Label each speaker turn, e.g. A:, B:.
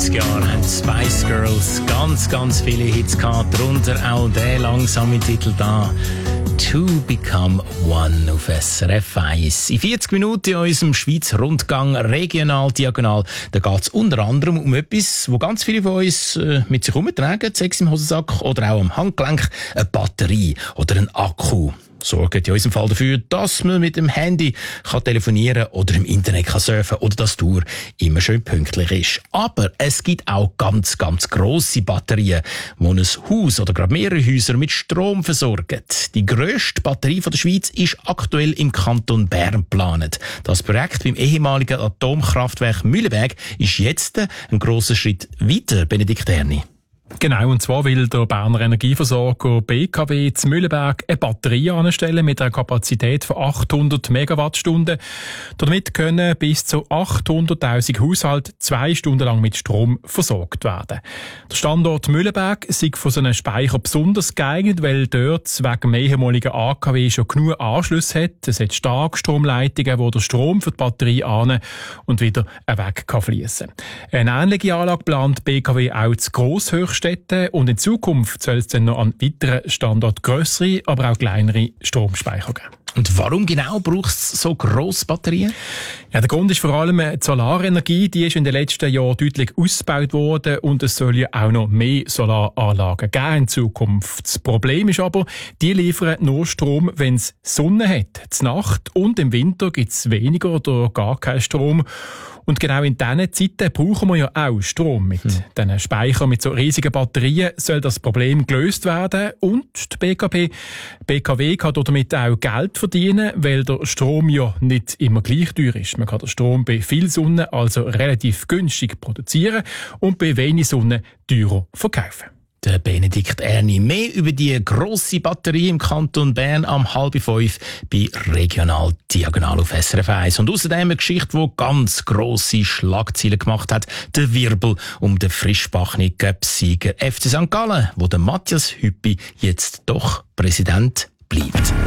A: 90er Jahren haben Spice Girls ganz viele Hits gehabt, darunter auch der langsame Titel da. To Become One auf SRF 1. In 40 Minuten in unserem Schweizer Rundgang regional, diagonal, da geht es unter anderem um etwas, wo ganz viele von uns mit sich herumtragen, sei es im Hosensack oder auch am Handgelenk, eine Batterie oder ein Akku. Sorgt in unserem Fall dafür, dass man mit dem Handy kann telefonieren oder im Internet kann surfen oder dass die Tour immer schön pünktlich ist. Aber es gibt auch ganz grosse Batterien, die ein Haus oder gerade mehrere Häuser mit Strom versorgen. Die grösste Batterie der Schweiz ist aktuell im Kanton Bern geplant. Das Projekt beim ehemaligen Atomkraftwerk Mühleberg ist jetzt ein grosser Schritt weiter, Benedikt Erni.
B: Genau, und zwar will der Berner Energieversorger BKW zu Mühleberg eine Batterie anstellen mit einer Kapazität von 800 Megawattstunden. Damit können bis zu 800'000 Haushalte 2 Stunden lang mit Strom versorgt werden. Der Standort Mühleberg sei von so einem Speicher besonders geeignet, weil dort wegen dem ehemaligen AKW schon genug Anschlüsse hat. Es hat Starkstromleitungen, wo der Strom für die Batterie an und wieder weg kann fließen. Eine ähnliche Anlage plant BKW auch zu Grosshöchstädten und in Zukunft soll es dann noch an weiteren Standorten grössere, aber auch kleinere Stromspeicher geben.
A: Und warum genau braucht es so grosse Batterien?
B: Ja, der Grund ist vor allem die Solarenergie. Die ist in den letzten Jahren deutlich ausgebaut worden und es soll ja auch noch mehr Solaranlagen geben in Zukunft. Das Problem ist aber, die liefern nur Strom, wenn es Sonne hat, zur Nacht, und im Winter gibt es weniger oder gar keinen Strom. Und genau in diesen Zeiten brauchen wir ja auch Strom. Mit diesen Speichern, mit so riesigen Batterien soll das Problem gelöst werden. Und die BKW kann damit auch Geld verdienen, weil der Strom ja nicht immer gleich teuer ist. Man kann den Strom bei viel Sonne also relativ günstig produzieren und bei wenig Sonne teurer verkaufen.
A: Der Benedikt Erni. Mehr über die grosse Batterie im Kanton Bern am 4:30 bei Regional Diagonal auf SRF 1. Und außerdem eine Geschichte, die ganz grosse Schlagzeilen gemacht hat. Der Wirbel um den frischbackenen Cup-Sieger FC St. Gallen, wo der Matthias Hüppi jetzt doch Präsident bleibt.